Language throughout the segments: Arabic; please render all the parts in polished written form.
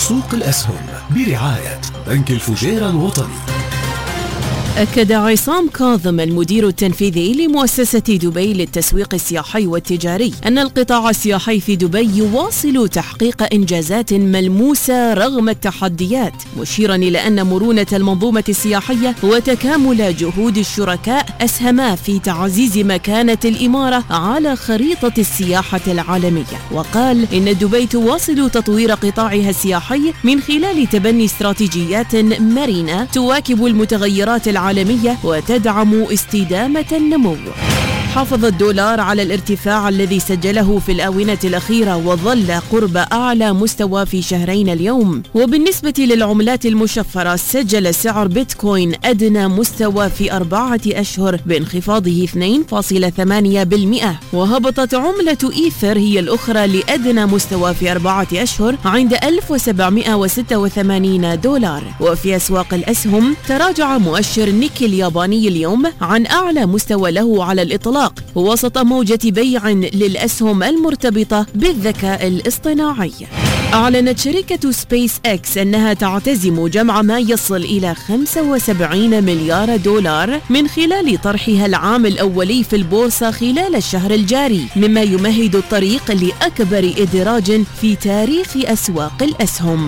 سوق الأسهم برعاية بنك الفجيرة الوطني. أكد عصام كاظم المدير التنفيذي لمؤسسة دبي للتسويق السياحي والتجاري أن القطاع السياحي في دبي يواصل تحقيق إنجازات ملموسة رغم التحديات، مشيرا إلى أن مرونة المنظومة السياحية وتكامل جهود الشركاء أسهما في تعزيز مكانة الإمارة على خريطة السياحة العالمية. وقال إن دبي تواصل تطوير قطاعها السياحي من خلال تبني استراتيجيات مرنة تواكب المتغيرات العالمية وتدعم استدامة النمو. حافظ الدولار على الارتفاع الذي سجله في الآونة الأخيرة وظل قرب أعلى مستوى في شهرين اليوم. وبالنسبة للعملات المشفرة سجل سعر بيتكوين أدنى مستوى في 4 أشهر بانخفاضه 2.8%، وهبطت عملة إيثر هي الأخرى لأدنى مستوى في 4 أشهر عند $1,786. وفي أسواق الأسهم تراجع مؤشر نيكي الياباني اليوم عن أعلى مستوى له على الإطلاق وسط موجة بيع للأسهم المرتبطة بالذكاء الاصطناعي. أعلنت شركة سبيس إكس أنها تعتزم جمع ما يصل إلى $75 مليار من خلال طرحها العام الأولي في البورصة خلال الشهر الجاري، مما يمهد الطريق لأكبر إدراج في تاريخ أسواق الأسهم.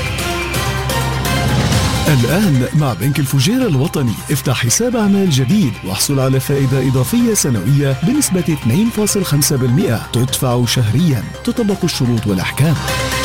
الآن مع بنك الفجيرة الوطني افتح حساب أعمال جديد واحصل على فائدة إضافية سنوية بنسبة 2.5% تدفع شهريا. تطبق الشروط والأحكام.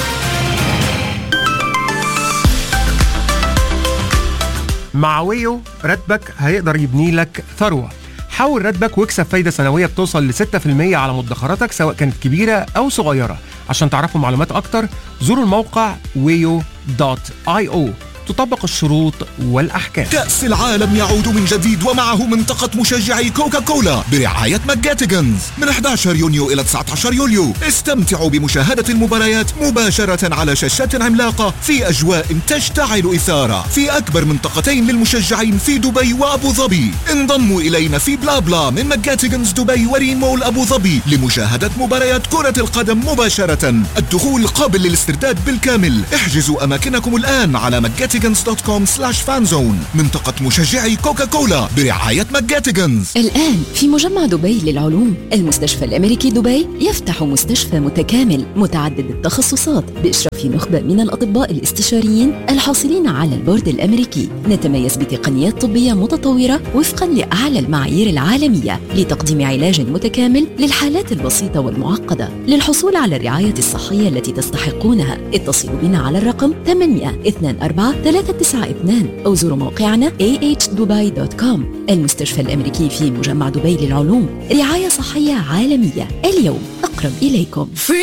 مع ويو راتبك هيقدر يبني لك ثروة. حول راتبك واكسب فايدة سنوية بتوصل ل 6% على مدخراتك سواء كانت كبيرة أو صغيرة. عشان تعرفوا معلومات أكتر زوروا الموقع wayo.io. تطبق الشروط والأحكام. كأس العالم يعود من جديد ومعه منطقة مشجعي كوكاكولا برعاية ماكجاتيجنز من 11 يونيو إلى 19 يوليو. استمتعوا بمشاهدة المباريات مباشرة على شاشات عملاقة في أجواء تشتعل إثارة في أكبر منطقتين للمشجعين في دبي وأبو ظبي. انضموا إلينا في بلا بلا من ماكجاتيجنز دبي ورين مول أبو ظبي لمشاهدة مباريات كرة القدم مباشرة. الدخول قابل للاسترداد بالكامل. احجزوا أماكنكم الآن على ماكجاتيجنز.com/fanzone. منطقة مشجعي كوكاكولا برعاية ماكجاتيجنز. الآن في مجمع دبي للعلوم المستشفى الأمريكي دبي يفتح مستشفى متكامل متعدد التخصصات بإشراف نخبة من الأطباء الاستشاريين الحاصلين على البورد الأمريكي. نتميز بتقنيات طبية متطورة وفقا لأعلى المعايير العالمية لتقديم علاج متكامل للحالات البسيطة والمعقدة. للحصول على الرعاية الصحية التي تستحقونها اتصلوا بنا على الرقم 800-24-392 أو زوروا موقعنا ahdubai.com. المستشفى الأمريكي في مجمع دبي للعلوم، رعاية صحية عالمية اليوم أقرب إليكم.